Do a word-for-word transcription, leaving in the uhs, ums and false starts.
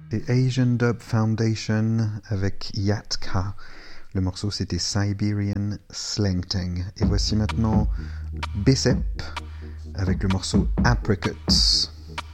et Asian Dub Foundation avec Yatka. Le morceau c'était Siberian Slangtang. Et voici maintenant B C E P avec le morceau Apricots.